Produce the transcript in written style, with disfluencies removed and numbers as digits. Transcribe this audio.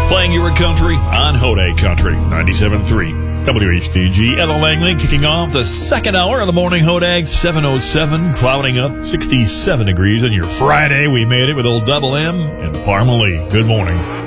Playing your country on Hoday Country 97.3 WHTG. Ella Langley kicking off the second hour of the morning Hodag. 7:07, clouding up, 67 degrees on your Friday. We made it with old Double M and Parmalee. Good morning.